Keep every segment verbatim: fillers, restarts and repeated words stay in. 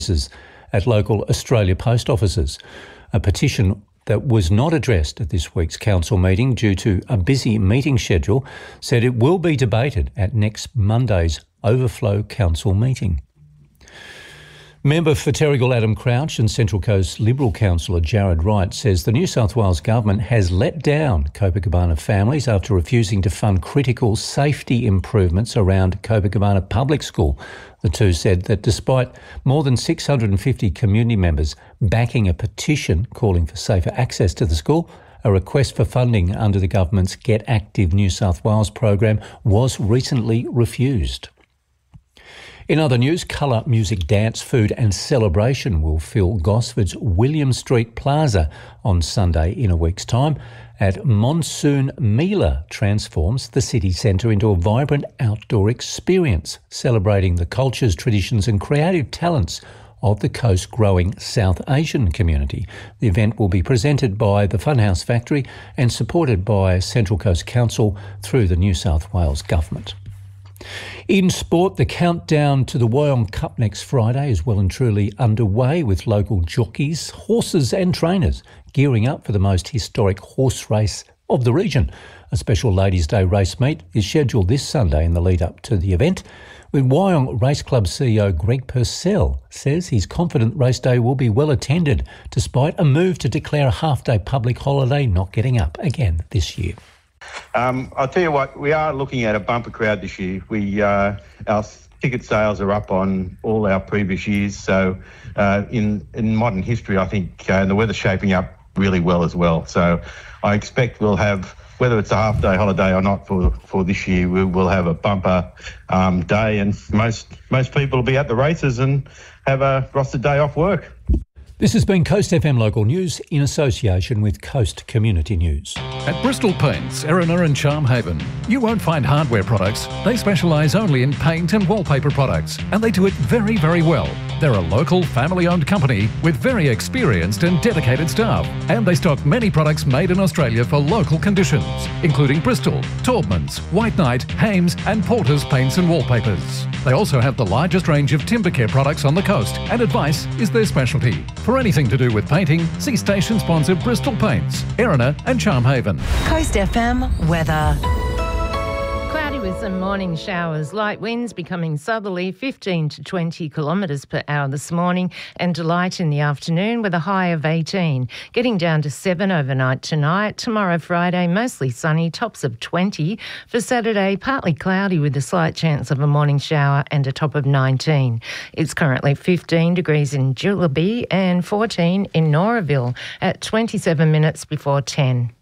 at local Australia Post offices. A petition that was not addressed at this week's council meeting due to a busy meeting schedule said it will be debated at next Monday's Overflow Council meeting. Member for Terrigal Adam Crouch and Central Coast Liberal Councillor Jared Wright says the New South Wales Government has let down Copacabana families after refusing to fund critical safety improvements around Copacabana Public School. The two said that despite more than six hundred fifty community members backing a petition calling for safer access to the school, a request for funding under the government's Get Active New South Wales program was recently refused. In other news, colour, music, dance, food and celebration will fill Gosford's William Street Plaza on Sunday in a week's time at Monsoon Mila transforms the city centre into a vibrant outdoor experience, celebrating the cultures, traditions and creative talents of the coast-growing South Asian community. The event will be presented by the Funhouse Factory and supported by Central Coast Council through the New South Wales Government. In sport, the countdown to the Wyong Cup next Friday is well and truly underway, with local jockeys, horses and trainers gearing up for the most historic horse race of the region. A special Ladies' Day race meet is scheduled this Sunday in the lead-up to the event, with Wyong Race Club C E O Greg Purcell says he's confident race day will be well attended, despite a move to declare a half-day public holiday not getting up again this year. Um, I'll tell you what, we are looking at a bumper crowd this year. We uh, our ticket sales are up on all our previous years. So uh, in in modern history, I think uh, the weather's shaping up really well as well. So I expect we'll have, whether it's a half day holiday or not for, for this year, we will have a bumper um, day, and most most people will be at the races and have a rostered day off work. This has been Coast F M Local News in association with Coast Community News. At Bristol Paints, Erina and Charmhaven, you won't find hardware products. They specialise only in paint and wallpaper products, and they do it very, very well. They're a local, family-owned company with very experienced and dedicated staff, and they stock many products made in Australia for local conditions, including Bristol, Taubmans, White Knight, Hames and Porter's paints and wallpapers. They also have the largest range of timber care products on the coast, and advice is their specialty. For anything to do with painting, see station sponsor Bristol Paints, Erina and Charmhaven. Coast F M weather. Cloudy with some morning showers, light winds becoming southerly, fifteen to twenty kilometres per hour this morning, and light in the afternoon with a high of eighteen. Getting down to seven overnight tonight. Tomorrow, Friday, mostly sunny, tops of twenty. For Saturday, partly cloudy with a slight chance of a morning shower and a top of nineteen. It's currently fifteen degrees in Jullabee and fourteen in Noraville at twenty-seven minutes before ten.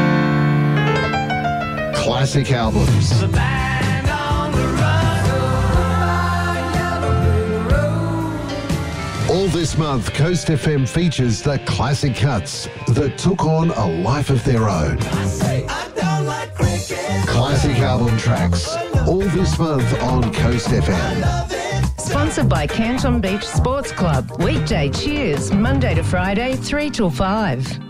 Classic albums. The band on the run. All this month, Coast F M features the classic cuts that took on a life of their own. I say I don't like cricket. Classic album tracks. All this month on Coast F M. Sponsored by Canton Beach Sports Club. Weekday cheers, Monday to Friday, three till five.